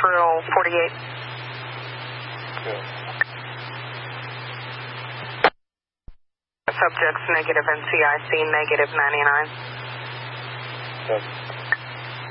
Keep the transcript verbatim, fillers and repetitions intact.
Trill forty-eight. Okay. Subjects negative N C I C, negative ninety-nine. Okay.